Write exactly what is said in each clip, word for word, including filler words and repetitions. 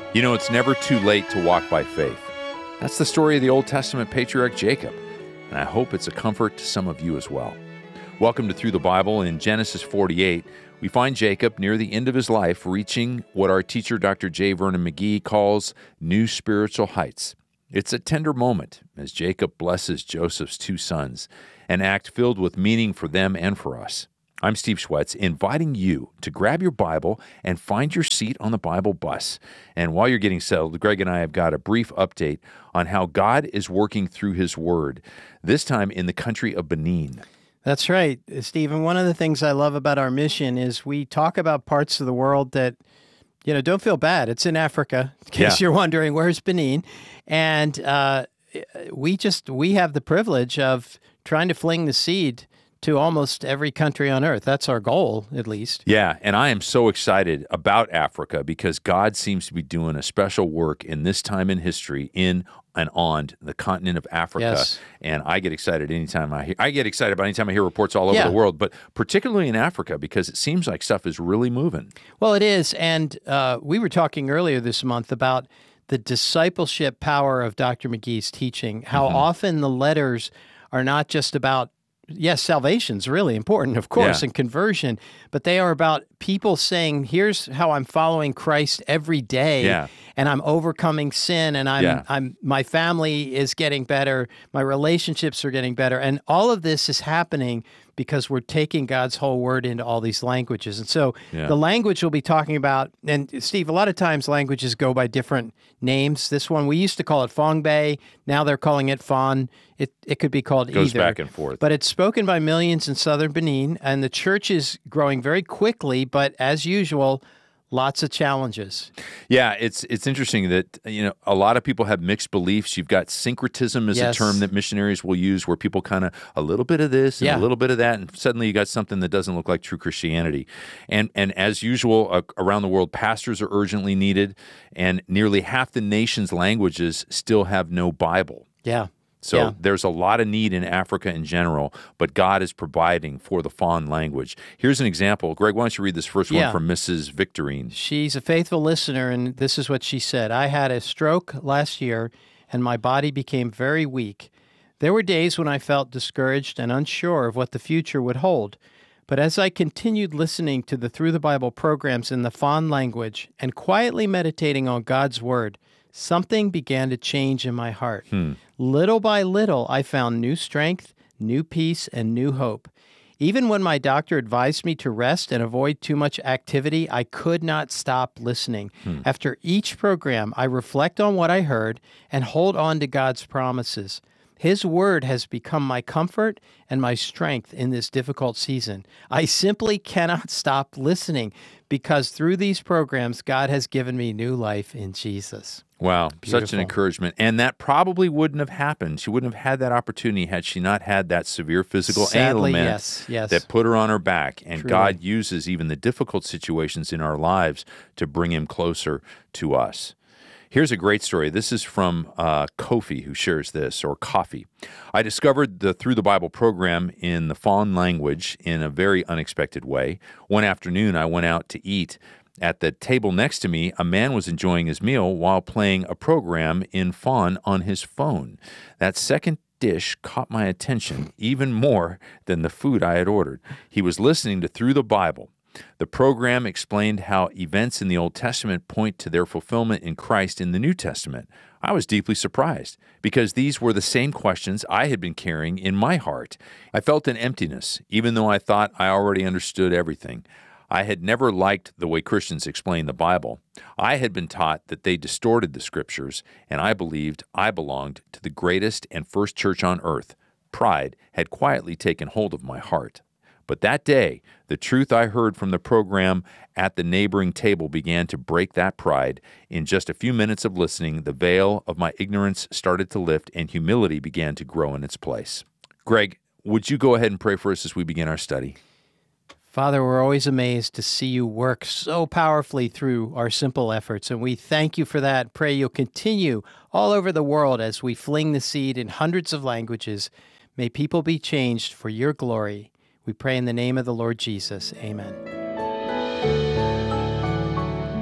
You know, it's never too late to walk by faith. That's the story of the Old Testament patriarch Jacob, and I hope it's a comfort to some of you as well. Welcome to Through the Bible. In Genesis forty-eight, we find Jacob near the end of his life reaching what our teacher, Doctor J. Vernon McGee, calls new spiritual heights. It's a tender moment as Jacob blesses Joseph's two sons, an act filled with meaning for them and for us. I'm Steve Schwetz, inviting you to grab your Bible and find your seat on the Bible bus. And while you're getting settled, Greg and I have got a brief update on how God is working through His Word, this time in the country of Benin. That's right, Stephen. One of the things I love about our mission is we talk about parts of the world that, you know, don't feel bad. It's in Africa, in case yeah. you're wondering, where's Benin? And uh, we just, we have the privilege of trying to fling the seed to almost every country on earth. That's our goal, at least. Yeah, and I am so excited about Africa because God seems to be doing a special work in this time in history in and on the continent of Africa. Yes. And I get excited anytime I hear, I get excited about anytime I hear reports all over yeah. the world, but particularly in Africa because it seems like stuff is really moving. Well, it is, and uh, we were talking earlier this month about the discipleship power of Doctor McGee's teaching, how mm-hmm. often the letters are not just about yes, salvation's really important, of course, yeah. and conversion, but they are about people saying, here's how I'm following Christ every day, yeah. and I'm overcoming sin, and I'm, yeah. I'm, my family is getting better, my relationships are getting better, and all of this is happening because we're taking God's whole word into all these languages. And so yeah. the language we'll be talking about, and Steve, a lot of times languages go by different names. This one, we used to call it Fongbe. Now they're calling it Fon. It it could be called it goes either. back and forth. But it's spoken by millions in southern Benin, and the church is growing very quickly, but as usual, lots of challenges. Yeah, it's it's interesting that, you know, a lot of people have mixed beliefs. You've got syncretism as yes. a term that missionaries will use where people kind of a little bit of this and yeah. a little bit of that, and suddenly you got something that doesn't look like true Christianity. And and as usual, uh, around the world, pastors are urgently needed, and nearly half the nation's languages still have no Bible. Yeah. So yeah. there's a lot of need in Africa in general, but God is providing for the Fon language. Here's an example. Greg, why don't you read this first yeah. one from Missus Victorine? She's a faithful listener, and this is what she said. I had a stroke last year, and my body became very weak. There were days when I felt discouraged and unsure of what the future would hold. But as I continued listening to the Through the Bible programs in the Fon language and quietly meditating on God's Word, something began to change in my heart. Hmm. Little by little, I found new strength, new peace, and new hope. Even when my doctor advised me to rest and avoid too much activity, I could not stop listening. Hmm. After each program, I reflect on what I heard and hold on to God's promises. His word has become my comfort and my strength in this difficult season. I simply cannot stop listening because through these programs, God has given me new life in Jesus. Wow, Beautiful. Such an encouragement. And that probably wouldn't have happened. She wouldn't have had that opportunity had she not had that severe physical Sadly, ailment yes, yes. that put her on her back. And Truly. God uses even the difficult situations in our lives to bring Him closer to us. Here's a great story. This is from uh, Kofi, who shares this, or Coffee. I discovered the Through the Bible program in the Fon language in a very unexpected way. One afternoon, I went out to eat. At the table next to me, a man was enjoying his meal while playing a program in Fon on his phone. That second dish caught my attention even more than the food I had ordered. He was listening to Through the Bible. The program explained how events in the Old Testament point to their fulfillment in Christ in the New Testament. I was deeply surprised because these were the same questions I had been carrying in my heart. I felt an emptiness, even though I thought I already understood everything. I had never liked the way Christians explain the Bible. I had been taught that they distorted the Scriptures, and I believed I belonged to the greatest and first church on earth. Pride had quietly taken hold of my heart. But that day, the truth I heard from the program at the neighboring table began to break that pride. In just a few minutes of listening, the veil of my ignorance started to lift and humility began to grow in its place. Greg, would you go ahead and pray for us as we begin our study? Father, we're always amazed to see you work so powerfully through our simple efforts, and we thank you for that. Pray you'll continue all over the world as we fling the seed in hundreds of languages. May people be changed for your glory. We pray in the name of the Lord Jesus. Amen.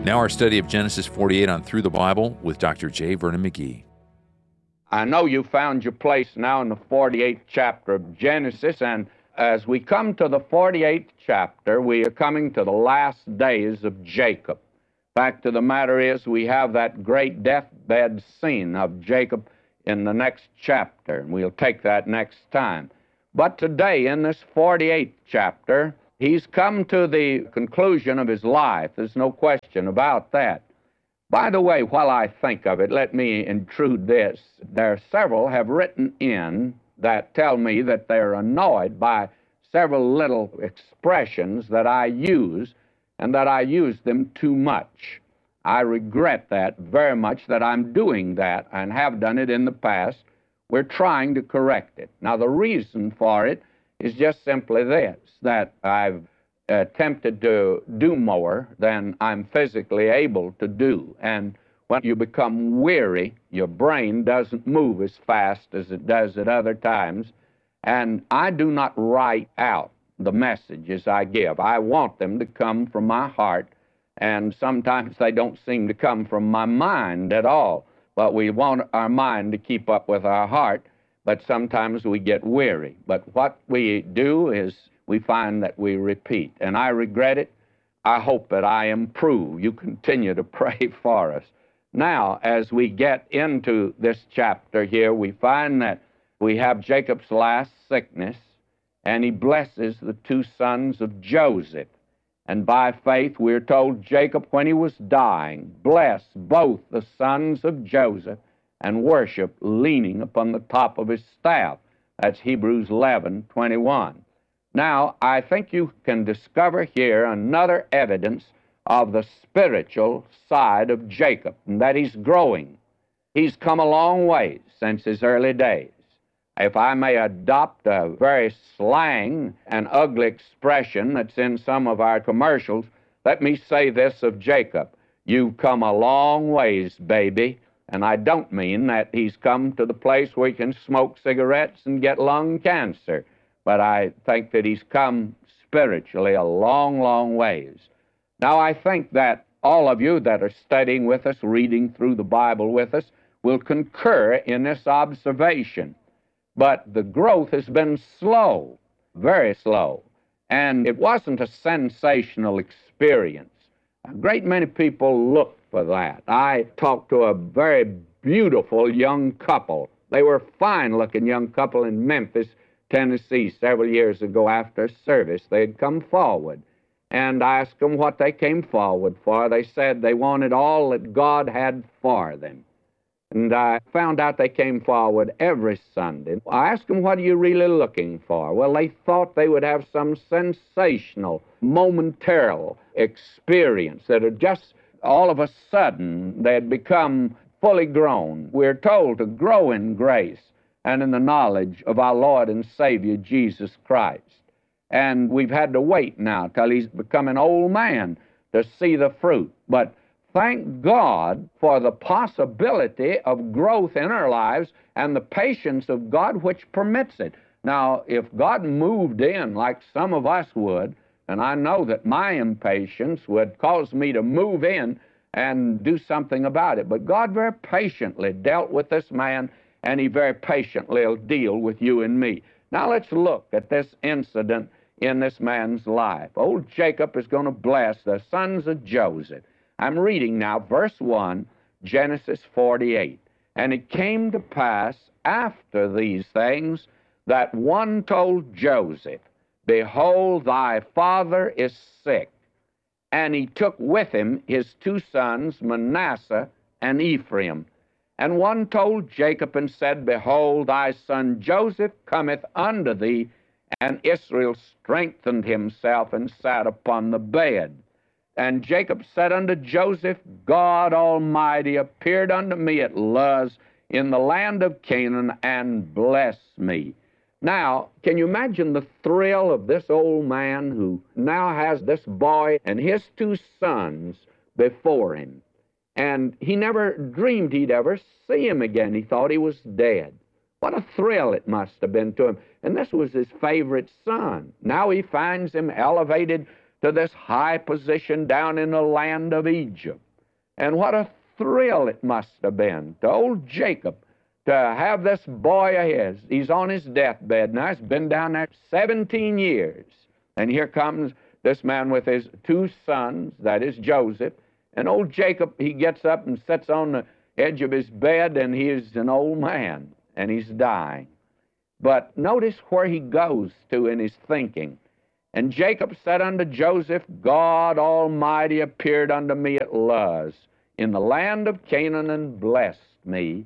Now our study of Genesis forty-eight on Through the Bible with Doctor J. Vernon McGee. I know you found your place now in the forty-eighth chapter of Genesis, and as we come to the forty-eighth chapter, we are coming to the last days of Jacob. Fact of the matter is, we have that great deathbed scene of Jacob in the next chapter, and we'll take that next time. But today, in this forty-eighth chapter, he's come to the conclusion of his life. There's no question about that. By the way, while I think of it, let me intrude this. There are several have written in that tell me that they're annoyed by several little expressions that I use, and that I use them too much. I regret that very much, that I'm doing that and have done it in the past. We're trying to correct it. Now, the reason for it is just simply this, that I've attempted to do more than I'm physically able to do. And when you become weary, your brain doesn't move as fast as it does at other times. And I do not write out the messages I give. I want them to come from my heart, and sometimes they don't seem to come from my mind at all. But we want our mind to keep up with our heart, but sometimes we get weary. But what we do is we find that we repeat, and I regret it. I hope that I improve. You continue to pray for us. Now, as we get into this chapter here, we find that we have Jacob's last sickness, and he blesses the two sons of Joseph. And by faith, we're told Jacob, when he was dying, blessed both the sons of Joseph and worshiped leaning upon the top of his staff. That's Hebrews eleven twenty-one. Now, I think you can discover here another evidence of the spiritual side of Jacob, and that he's growing. He's come a long way since his early days. If I may adopt a very slang and ugly expression that's in some of our commercials, let me say this of Jacob: you've come a long ways, baby. And I don't mean that he's come to the place where he can smoke cigarettes and get lung cancer, but I think that he's come spiritually a long, long ways. Now, I think that all of you that are studying with us, reading through the Bible with us, will concur in this observation. But the growth has been slow, very slow, and it wasn't a sensational experience. A great many people look for that. I talked to a very beautiful young couple. They were a fine-looking young couple in Memphis, Tennessee, several years ago after service. They had come forward, and I asked them what they came forward for. They said they wanted all that God had for them. And I found out they came forward every Sunday. I asked them, what are you really looking for? Well, they thought they would have some sensational, momentary experience that had just, all of a sudden, they had become fully grown. We're told to grow in grace and in the knowledge of our Lord and Savior, Jesus Christ. And we've had to wait now till he's become an old man to see the fruit. But thank God for the possibility of growth in our lives and the patience of God which permits it. Now, if God moved in like some of us would, and I know that my impatience would cause me to move in and do something about it, but God very patiently dealt with this man, and he very patiently will deal with you and me. Now, let's look at this incident in this man's life. Old Jacob is going to bless the sons of Joseph. I'm reading now verse one, Genesis forty-eight. And it came to pass after these things that one told Joseph, behold, thy father is sick. And he took with him his two sons, Manasseh and Ephraim. And one told Jacob and said, behold, thy son Joseph cometh unto thee. And Israel strengthened himself and sat upon the bed. And Jacob said unto Joseph, God Almighty appeared unto me at Luz in the land of Canaan and blessed me. Now, can you imagine the thrill of this old man who now has this boy and his two sons before him? And he never dreamed he'd ever see him again. He thought he was dead. What a thrill it must have been to him. And this was his favorite son. Now he finds him elevated to this high position down in the land of Egypt. And what a thrill it must have been to old Jacob to have this boy of his. He's on his deathbed now. He's been down there seventeen years. And here comes this man with his two sons, that is Joseph. And old Jacob, he gets up and sits on the edge of his bed, and he is an old man, and he's dying. But notice where he goes to in his thinking. And Jacob said unto Joseph, God Almighty appeared unto me at Luz in the land of Canaan and blessed me.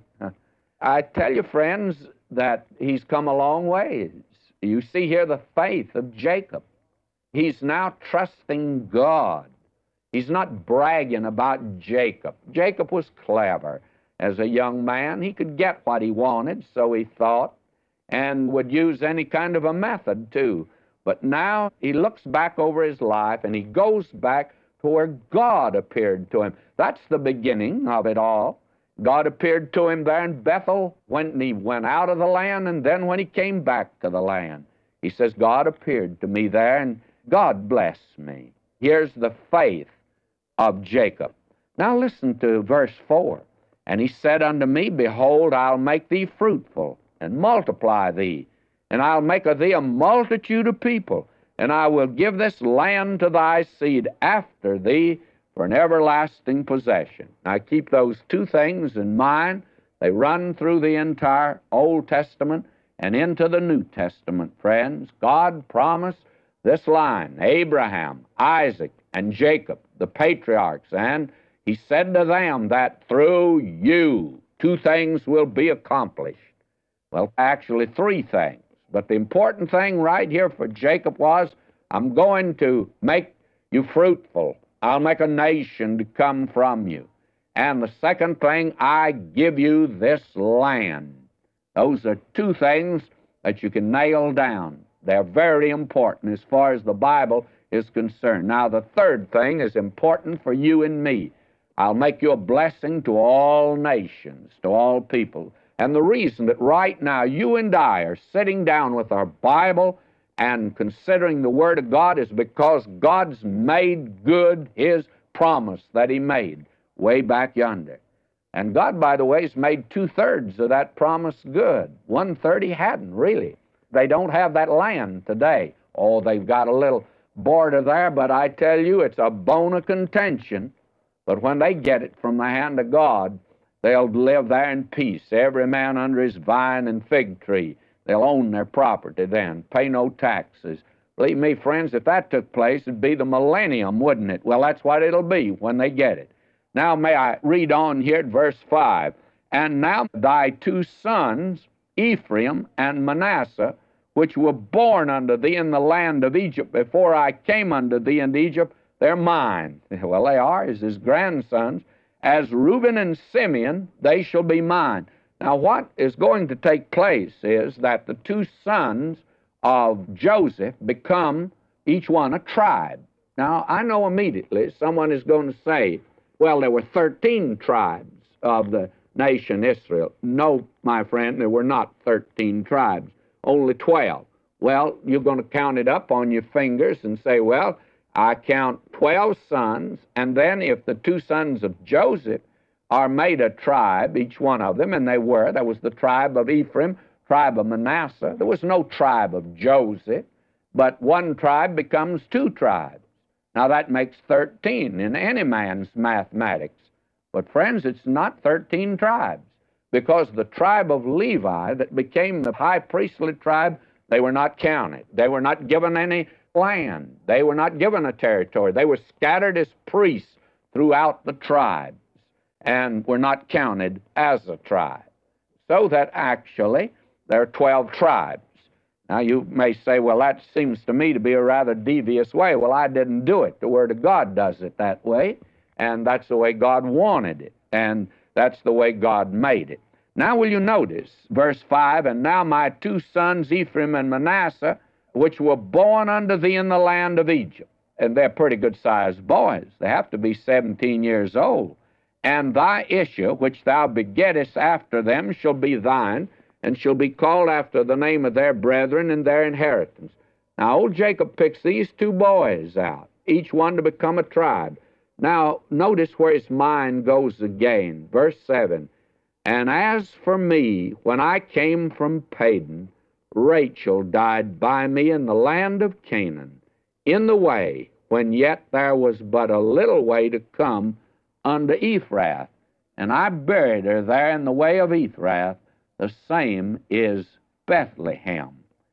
I tell you, friends, that he's come a long ways. You see here the faith of Jacob. He's now trusting God. He's not bragging about Jacob. Jacob was clever. As a young man, he could get what he wanted, so he thought, and would use any kind of a method, too. But now he looks back over his life, and he goes back to where God appeared to him. That's the beginning of it all. God appeared to him there in Bethel when he went out of the land, and then when he came back to the land. He says, God appeared to me there, and God blessed me. Here's the faith of Jacob. Now listen to verse four. And he said unto me, Behold, I'll make thee fruitful, and multiply thee, and I'll make of thee a multitude of people, and I will give this land to thy seed after thee for an everlasting possession. Now keep those two things in mind. They run through the entire Old Testament and into the New Testament, friends. God promised this line, Abraham, Isaac, and Jacob, the patriarchs, and he said to them that through you two things will be accomplished. Well, actually three things. But the important thing right here for Jacob was, I'm going to make you fruitful. I'll make a nation to come from you. And the second thing, I give you this land. Those are two things that you can nail down. They're very important as far as the Bible is concerned. Now, the third thing is important for you and me. I'll make you a blessing to all nations, to all people. And the reason that right now you and I are sitting down with our Bible and considering the Word of God is because God's made good His promise that He made way back yonder. And God, by the way, has made two-thirds of that promise good. One-third He hadn't, really. They don't have that land today. Oh, they've got a little border there, but I tell you, it's a bone of contention. But when they get it from the hand of God, they'll live there in peace, every man under his vine and fig tree. They'll own their property then, pay no taxes. Believe me, friends, if that took place, it'd be the millennium, wouldn't it? Well, that's what it'll be when they get it. Now may I read on here at verse five. And now thy two sons, Ephraim and Manasseh, which were born unto thee in the land of Egypt before I came unto thee into Egypt, they're mine. Well, they are, as his grandsons. As Reuben and Simeon, they shall be mine. Now, what is going to take place is that the two sons of Joseph become each one a tribe. Now, I know immediately someone is going to say, well, there were thirteen tribes of the nation Israel. No, my friend, there were not thirteen tribes, only twelve. Well, you're going to count it up on your fingers and say, well, I count twelve sons, and then if the two sons of Joseph are made a tribe, each one of them, and they were, there was the tribe of Ephraim, tribe of Manasseh. There was no tribe of Joseph, but one tribe becomes two tribes. Now that makes thirteen in any man's mathematics. But friends, it's not thirteen tribes, because the tribe of Levi that became the high priestly tribe, they were not counted. They were not given any land. They were not given a territory. They were scattered as priests throughout the tribes and were not counted as a tribe. So that actually there are twelve tribes. Now you may say, well, that seems to me to be a rather devious way. Well, I didn't do it. The Word of God does it that way, and that's the way God wanted it, and that's the way God made it. Now will you notice, verse five, and now my two sons, Ephraim and Manasseh, which were born unto thee in the land of Egypt. And they're pretty good-sized boys. They have to be seventeen years old. And thy issue, which thou begettest after them, shall be thine, and shall be called after the name of their brethren and their inheritance. Now, old Jacob picks these two boys out. each one to become a tribe. Now, notice where his mind goes again. Verse seven, and as for me, when I came from Padan, Rachel died by me in the land of Canaan, in the way, when yet there was but a little way to come unto Ephrath. And I buried her there in the way of Ephrath. The same is Bethlehem.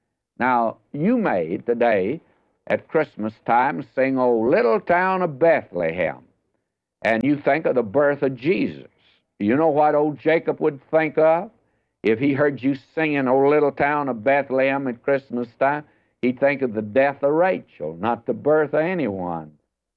Now, you may today, at Christmas time, sing, "O Little Town of Bethlehem," and you think of the birth of Jesus. You know what old Jacob would think of if he heard you singing "O Little Town of Bethlehem" at Christmas time? He'd think of the death of Rachel, not the birth of anyone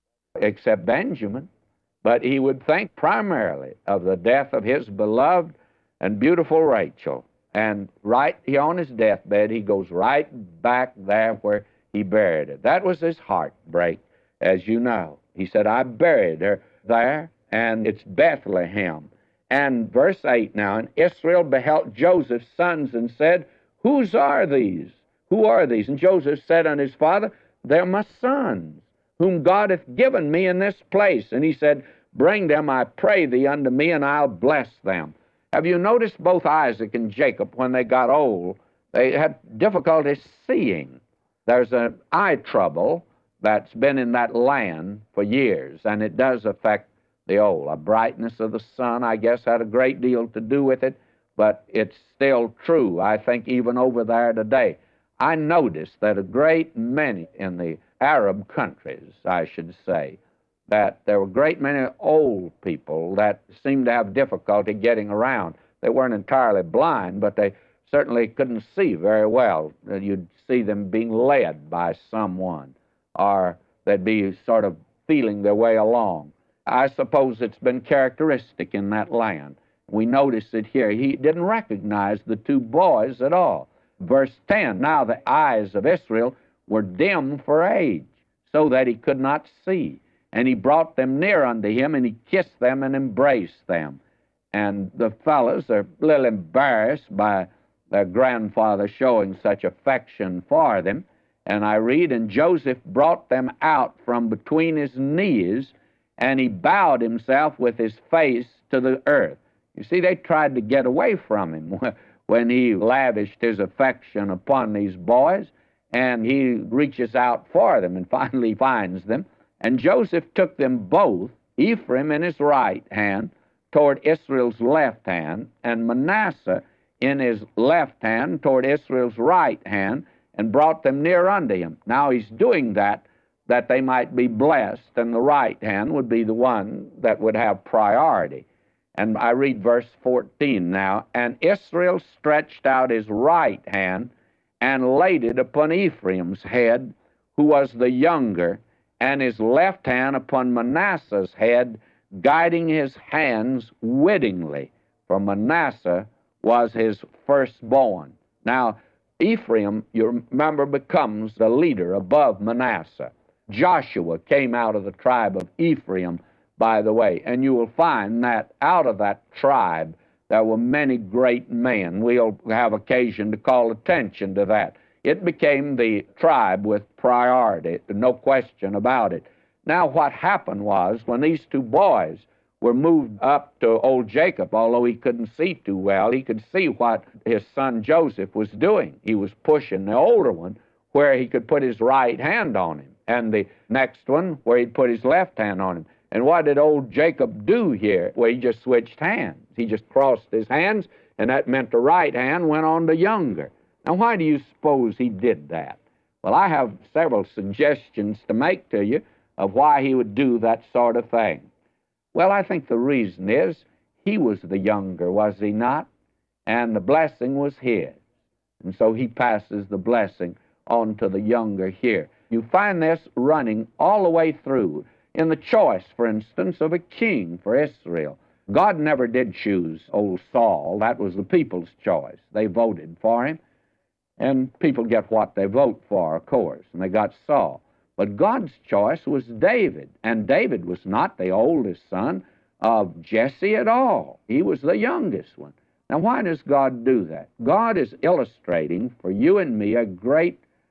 except Benjamin. But he would think primarily of the death of his beloved and beautiful Rachel. And right here on his deathbed, he goes right back there where he buried her. That was his heartbreak, as you know. He said, I buried her there, and it's Bethlehem. And verse eight now, and Israel beheld Joseph's sons and said, Whose are these? Who are these? And Joseph said unto his father, They're my sons, whom God hath given me in this place. And he said, Bring them, I pray thee, unto me, and I'll bless them. Have you noticed both Isaac and Jacob, when they got old, they had difficulty seeing? There's an eye trouble that's been in that land for years, and it does affect the old. The brightness of the sun, I guess, had a great deal to do with it, but it's still true, I think, even over there today. I noticed that a great many in the Arab countries, I should say, that there were a great many old people that seemed to have difficulty getting around. They weren't entirely blind, but they certainly couldn't see very well. You'd see them being led by someone, or they'd be sort of feeling their way along. I suppose it's been characteristic in that land. We notice it here. He didn't recognize the two boys at all. Verse ten, now the eyes of Israel were dim for age, so that he could not see. And he brought them near unto him, and he kissed them and embraced them. And the fellows are a little embarrassed by their grandfather showing such affection for them. And I read, and Joseph brought them out from between his knees, and he bowed himself with his face to the earth. You see, they tried to get away from him when he lavished his affection upon these boys, and he reaches out for them and finally finds them. And Joseph took them both, Ephraim in his right hand, toward Israel's left hand, and Manasseh in his left hand toward Israel's right hand, and brought them near unto him. Now he's doing that, that they might be blessed, and the right hand would be the one that would have priority. And I read verse fourteen now, and Israel stretched out his right hand, and laid it upon Ephraim's head, who was the younger, and his left hand upon Manasseh's head, guiding his hands wittingly, for Manasseh was his firstborn. Now, Ephraim, you remember, becomes the leader above Manasseh. Joshua came out of the tribe of Ephraim, by the way, and you will find that out of that tribe there were many great men. We'll have occasion to call attention to that. It became the tribe with priority, no question about it. Now, what happened was, when these two boys were moved up to old Jacob, although he couldn't see too well, he could see what his son Joseph was doing. He was pushing the older one where he could put his right hand on him, and the next one where he'd put his left hand on him. And what did old Jacob do here? Well, he just switched hands. He just crossed his hands, and that meant the right hand went on to younger. Now, why do you suppose he did that? Well, I have several suggestions to make to you of why he would do that sort of thing. Well, I think the reason is he was the younger, was he not? And the blessing was his. And so he passes the blessing on to the younger here. You find this running all the way through. In the choice, for instance, of a king for Israel, God never did choose old Saul. That was the people's choice. They voted for him. And people get what they vote for, of course, and they got Saul. But God's choice was David, and David was not the oldest son of Jesse at all. He was the youngest one. Now, why does God do that? God is illustrating for you and me a great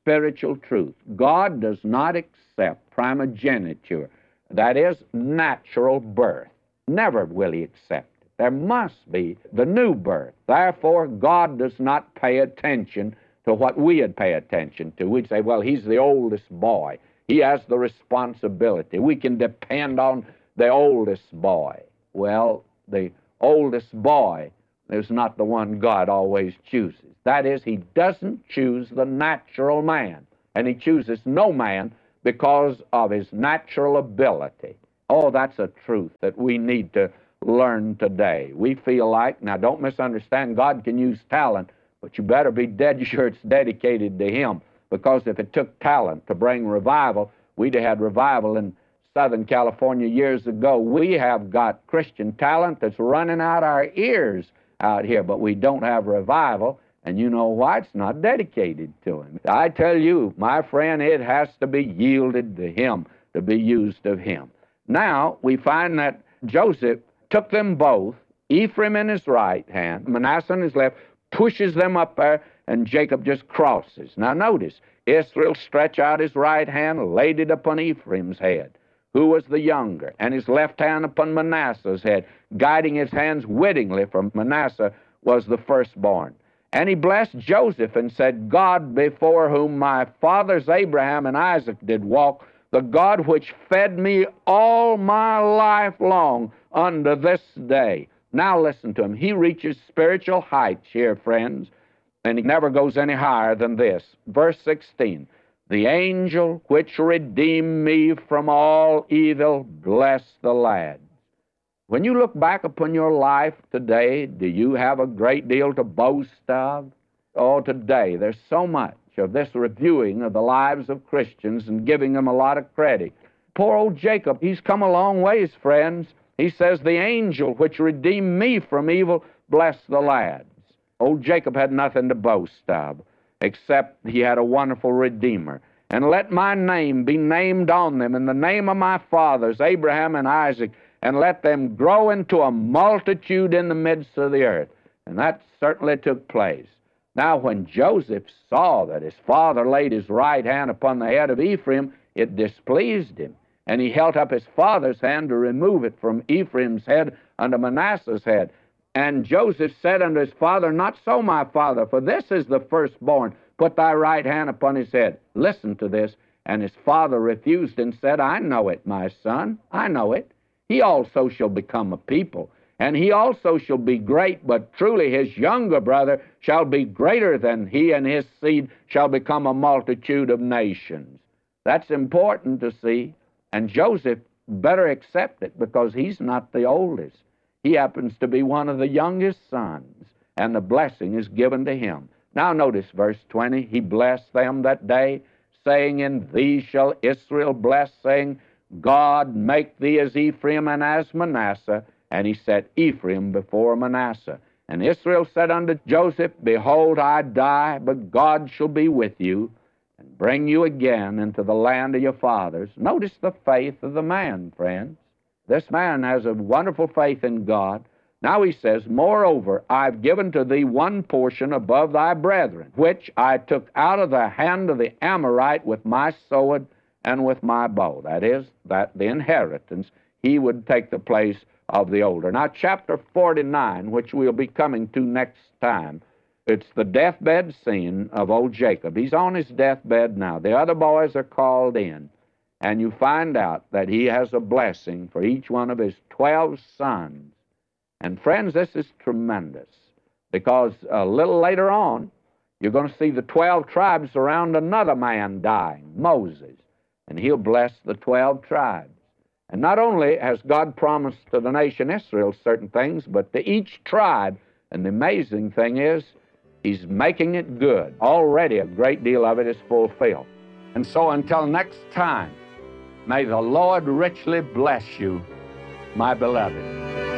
spiritual truth. God does not accept primogeniture, that is, natural birth. Never will He accept it. There must be the new birth. Therefore, God does not pay attention to what we'd pay attention to. We'd say, well, he's the oldest boy. He has the responsibility. We can depend on the oldest boy. Well, the oldest boy is not the one God always chooses. That is, He doesn't choose the natural man, and He chooses no man because of his natural ability. Oh, that's a truth that we need to learn today. We feel like, now don't misunderstand, God can use talent, but you better be dead sure it's dedicated to Him, because if it took talent to bring revival, we'd have had revival in Southern California years ago. We have got Christian talent that's running out our ears out here, but we don't have revival, and you know why? It's not dedicated to Him. I tell you, my friend, it has to be yielded to Him, to be used of Him. Now, we find that Joseph took them both, Ephraim in his right hand, Manasseh in his left, pushes them up there, and Jacob just crosses. Now notice, Israel stretched out his right hand, laid it upon Ephraim's head, who was the younger, and his left hand upon Manasseh's head, guiding his hands wittingly, for Manasseh was the firstborn. And he blessed Joseph and said, God, before whom my fathers Abraham and Isaac did walk, the God which fed me all my life long unto this day. Now listen to him. He reaches spiritual heights here, friends, and he never goes any higher than this. Verse sixteen, the angel which redeemed me from all evil, bless the lad. When you look back upon your life today, do you have a great deal to boast of? Oh, today there's so much of this reviewing of the lives of Christians and giving them a lot of credit. Poor old Jacob, he's come a long ways, friends. He says, the angel which redeemed me from evil, bless the lads. Old Jacob had nothing to boast of, except he had a wonderful Redeemer. And let my name be named on them in the name of my fathers, Abraham and Isaac, and let them grow into a multitude in the midst of the earth. And that certainly took place. Now, when Joseph saw that his father laid his right hand upon the head of Ephraim, it displeased him. And he held up his father's hand to remove it from Ephraim's head unto Manasseh's head. And Joseph said unto his father, not so, my father, for this is the firstborn. Put thy right hand upon his head. Listen to this. And his father refused and said, I know it, my son, I know it. He also shall become a people, and he also shall be great, but truly his younger brother shall be greater than he, and his seed shall become a multitude of nations. That's important to see, and Joseph better accept it because he's not the oldest. He happens to be one of the youngest sons, and the blessing is given to him. Now notice verse twenty, he blessed them that day, saying, in thee shall Israel bless, saying, God make thee as Ephraim and as Manasseh. And he set Ephraim before Manasseh. And Israel said unto Joseph, behold, I die, but God shall be with you, and bring you again into the land of your fathers. Notice the faith of the man, friends. This man has a wonderful faith in God. Now he says, moreover, I've given to thee one portion above thy brethren, which I took out of the hand of the Amorite with my sword and with my bow. That is, that the inheritance, he would take the place of the older. Now, chapter forty-nine, which we'll be coming to next time, it's the deathbed scene of old Jacob. He's on his deathbed now. The other boys are called in, and you find out that he has a blessing for each one of his twelve sons. And friends, this is tremendous, because a little later on, you're going to see the twelve tribes around another man dying, Moses, and he'll bless the twelve tribes. And not only has God promised to the nation Israel certain things, but to each tribe. And the amazing thing is, he's making it good. Already a great deal of it is fulfilled. And so until next time, may the Lord richly bless you, my beloved.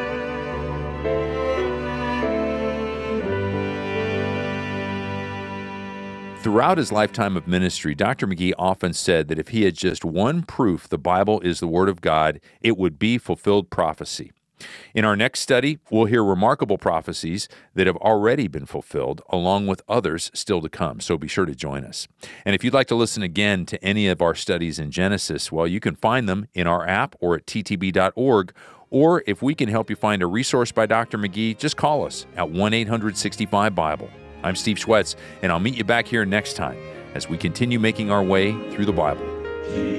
Throughout his lifetime of ministry, Doctor McGee often said that if he had just one proof the Bible is the Word of God, it would be fulfilled prophecy. In our next study, we'll hear remarkable prophecies that have already been fulfilled, along with others still to come, so be sure to join us. And if you'd like to listen again to any of our studies in Genesis, well, you can find them in our app or at t t b dot org, or if we can help you find a resource by Doctor McGee, just call us at one eight hundred sixty-five Bible. I'm Steve Schwetz, and I'll meet you back here next time as we continue making our way through the Bible.